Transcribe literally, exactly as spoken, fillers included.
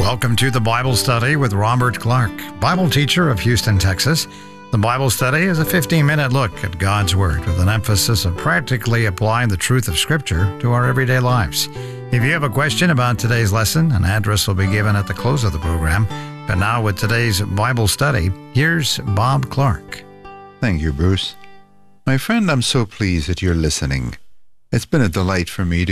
Welcome to the Bible Study with Robert Clark, Bible teacher of Houston, Texas. The Bible Study is a fifteen-minute look at God's Word with an emphasis of practically applying the truth of Scripture to our everyday lives. If you have a question about today's lesson, an address will be given at the close of the program. But now with today's Bible Study, here's Bob Clark. Thank you, Bruce. My friend, I'm so pleased that you're listening. It's been a delight for me to